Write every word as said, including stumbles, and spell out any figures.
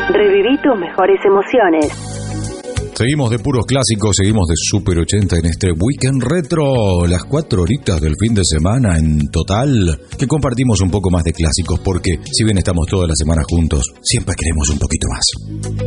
Reviví tus mejores emociones. Seguimos de puros clásicos, seguimos de Super ochenta en este Weekend Retro, las cuatro horitas del fin de semana en total, que compartimos un poco más de clásicos, porque si bien estamos toda la semana juntos, siempre queremos un poquito más.